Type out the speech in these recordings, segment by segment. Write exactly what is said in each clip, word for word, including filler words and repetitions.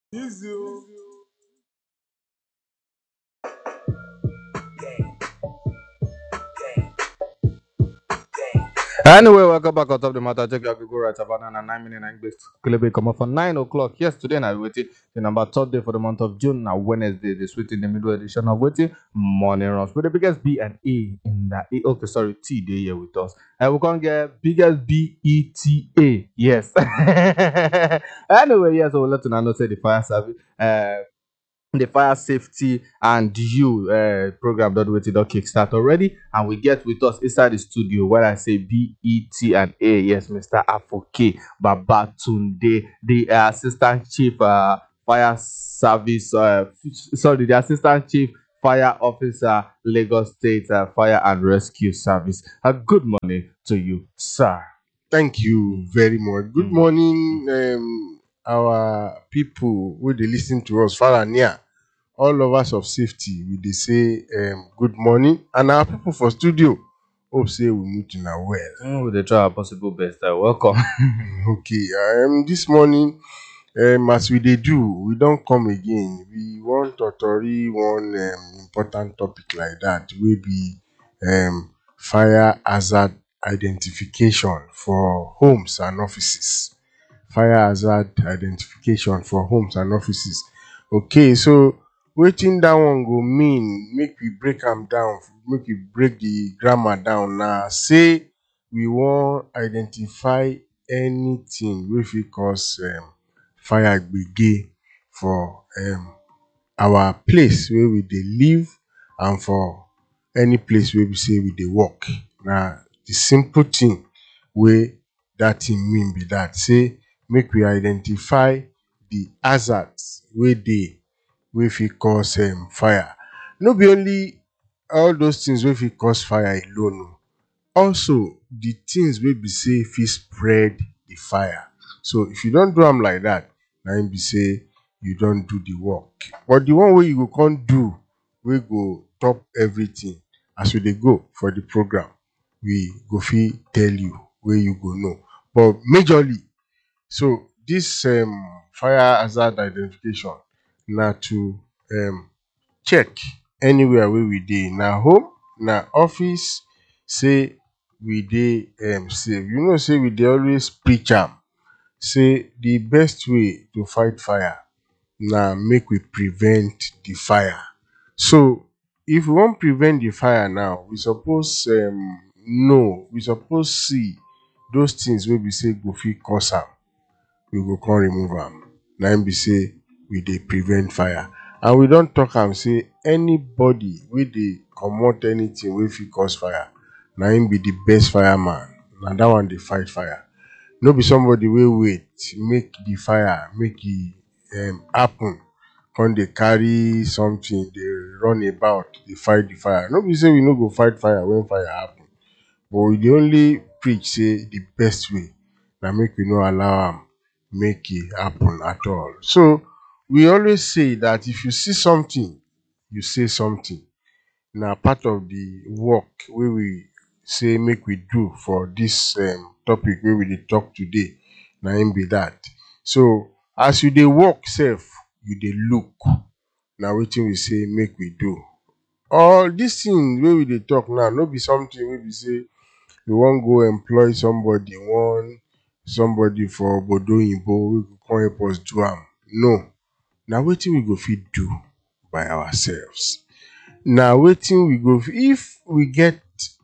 Easy. Anyway, welcome back on top of the matter. Check out Google right about nine and nine minutes nine base. Kilebe come up for nine o'clock. Yes, today now waiting the number third day for the month of June. Now Wednesday, this week in the middle edition of waiting morning runs with the biggest B and A in that A. Okay, sorry, T day here with us. And we can't get biggest B E T A. Yes. Anyway, yes, so we'll let you know say the fire service. Uh the fire safety and you uh, program that waiting don't kickstart already, and we get with us inside the studio when I say B E T and A. Yes, Mister Afoke Babatunde, the uh, assistant chief uh, fire service. Uh, f- sorry, the assistant chief fire officer, Lagos State uh, Fire and Rescue Service. A good morning to you, sir. Thank you very much. Good Mm. morning, um, our people who they listen to us far and near. All lovers of safety, we they say um, good morning, and our people for studio hope say we meet you now well. Mm, we dey try our possible best. Uh, welcome. Okay, um, this morning, um, as we they do, we don't come again. We want to totori one um, important topic like that. Will be um, fire hazard identification for homes and offices. Fire hazard identification for homes and offices. Okay, so wetin dat one go mean, make we break am down, make we break the grammar down na say we wan identify anything wey fit cause um fire gbege for um our place wey we dey live and for any place wey be say we dey work. Na the simple thing wey dat thing mean be dat, say make we identify the hazards wey dey wey fit cause um fire. No be only all those things wey fit cause fire alone o, also the things wey be say fit spread the fire. So if you don do am like that, na im be say you don do the work. But the one wey you go come do wey go top everything, as we dey go for the program, we go fit tell you wey you go know. But majorly, so this um fire hazard identification na to um check anywhere wey we dey, na home, na office, say we dey um safe. You know say we dey always preach am say the best way to fight fire na make we prevent the fire. So if we wan prevent the fire now, we suppose um know, we suppose see those things wey be say go fit cause am, we go come remove am. Na im be say we dey prevent fire. And we don talk am say anybody wey dey comot anything wey fit cause fire, na im be the best fireman. Na that one dey fight fire. No be somebody wey wait make the fire make e um happen, come dey carry something dey run about dey fight the fire. No be say we no go fight fire when fire happen, but we dey only preach say the best way na make we no allow am make e happen at all. So we always say that if you see something, you say something. Na part of the work wey we say make we do for this um topic wey we dey talk today, na im be that. So as you dey work sef, you dey look. Na wetin we say make we do. All this thing wey we dey talk now, no be something wey be say we wan go employ somebody, one somebody for obodo oyinbo wey go come help us do am. No, na wetin we go fit do by ourselves. Na wetin we go fit, if we get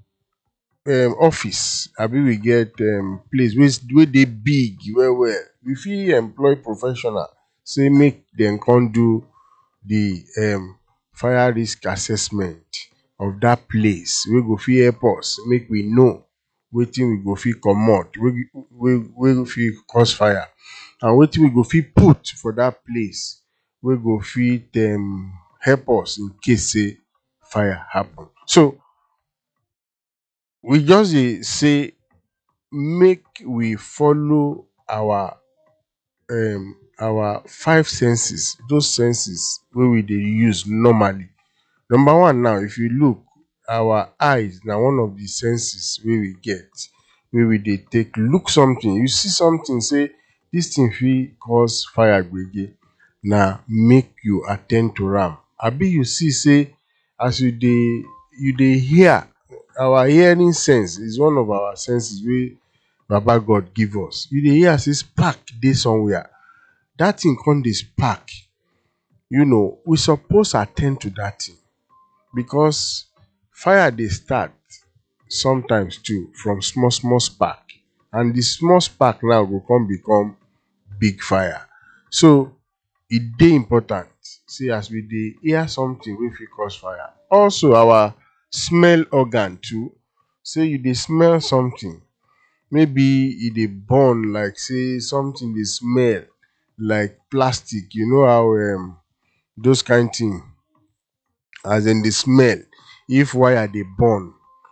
um office abi we get um place wey wey dey big well well, we fit employ professional say make dem come do the um fire risk assessment of that place, wey go fit help us make we know wetin we go fit comot wey wey wey fit cause fire, and wetin we go fit put for that place wey go fit um help us in case say fire happen. So we just dey say make we follow our um our five senses, those senses wey we dey use normally. Number one now, if you look, our eyes na one of the senses wey we get, wey we dey take look something. You see something, say this thing fit cause fire gbege, na make you at ten d to am. Abi you see say as you dey you dey hear, our hearing sense is one of our senses wey baba God give us. You dey hear say spark dey somewhere, dat thing come dey spark, you know, we suppose at ten d to dat thing, because fire dey start sometimes too from small small spark, and the small spark now go come become big fire. So e dey important say as we dey hear something wey fit cause fire, also our smell organ too, say you dey smell something, maybe e dey burn like say something dey smell like plastic, you know how um those kind thing as dem dey smell, if wire dey burn,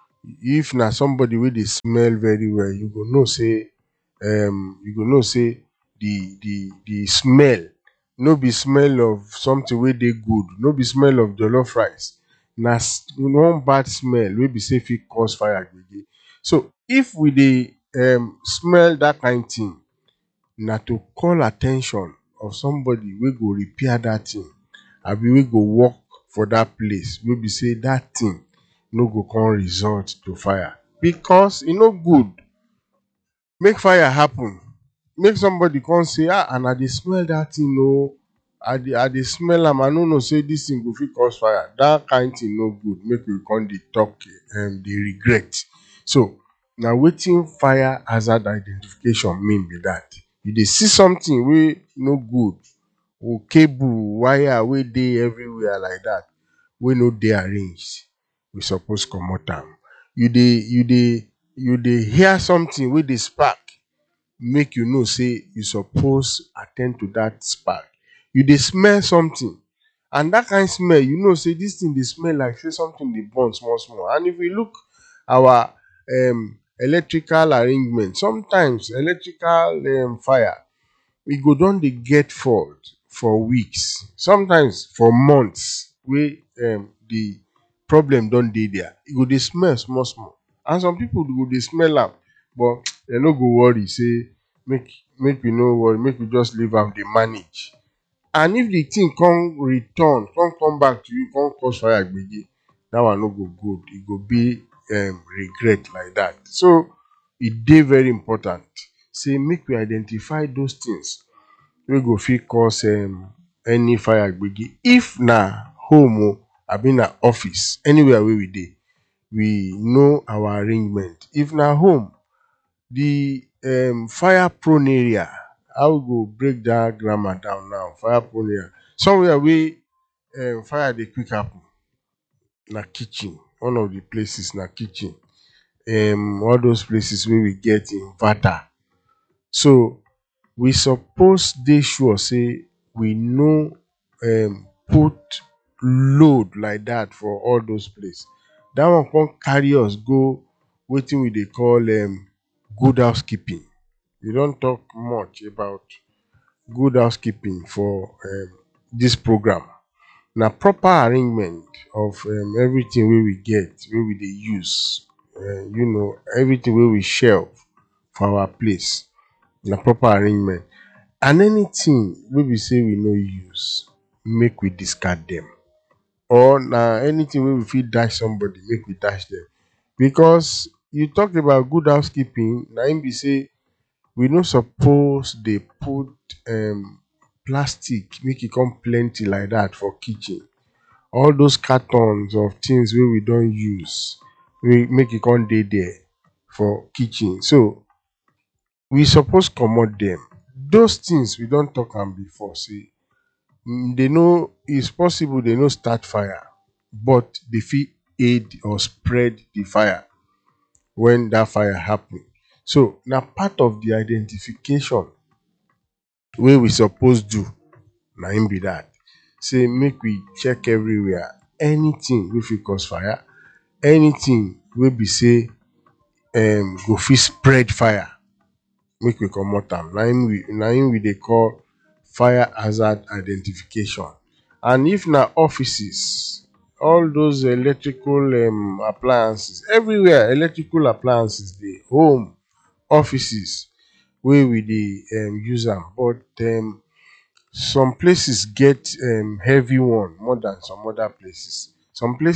if na somebody wey dey smell very well, you go know say um you go know say the the the smell no be smell of something wey dey good, no be smell of jollof rice, na one bad smell wey be say fit cause fire gbege. So if we dey um smell dat kind thing, na to call at ten tion of somebody wey go repair dat thing, abi wey go work for dat place wey be say dat thing no go come result to fire, because e no good make fire happen, make somebody come say ah and I dey smell dat thing oo, I dey I dey smell am, I no know say dis thing go fit cause fire. Dat kind thing no good, make we come dey talk um dey regret. So na wetin fire hazard identification mean be dat. You dey see something wey no good, or cable, wire wey dey everywhere like dat, wey no dey arranged, we suppose comot am. You dey you dey you dey hear something wey dey spark, make you know say you suppose at ten d to dat spark. You dey smell something, and dat kind smell, you know say dis thing dey smell like say something dey burn small small. And if you look our um electrical arrangement, sometimes electrical um fire, e go don dey get fault for weeks, sometimes for months, wey um the problem don dey there. E go dey smell small small, and some people go dey smell am, but dem no go worry say make make we no worry, make we just leave am dey manage. And if the thing come return, come come back to you, come cause fire gbege, dat one no go good, e go be um regret like dat. So e dey very important say make we identify those things wey go fit cause um any fire gbege. If na home o, abi na office, anywhere wey we dey, we know our arrangement. If na home, the um fire prone area, how we go break dat grammar down now, fire prone area, somewhere wey um fire dey quick happen, na kitchen. One of the places na kitchen, um all those places wey we get inverter. So we suppose dey sure say we no um put load like dat for all those place. Dat one come carry us go wetin we dey call um good housekeeping. We don talk much about good housekeeping for um dis program. Na proper arrangement of um everything wey we get, wey we dey use, um you know, everything wey we shelve for our place, na proper arrangement. And anything wey be say we no use, make we discard dem, or na anything wey we fit dash somebody, make we dash dem. Because you talk about good housekeeping, na im be say we no suppose dey put um plastic make e come plenty like dat for kitchen. All those cartons of things wey we don use, wey make e come dey there for kitchen, so we suppose comot dem. Those things we don talk am before say dey no, is possible dey no start fire, but dey fit aid or spread the fire when dat fire happen. So na part of the identification wey we suppose do, na im be dat. Say make we check everywhere, anything wey fit cause fire, anything wey be say um go fit spread fire, make we comot am. Na im we na im we dey call fire hazard identification. And if na offices, all those electrical um appliances, everywhere electrical appliances dey, home, offices wey we dey um use am, but um some places get um heavy one more than some other places. Some places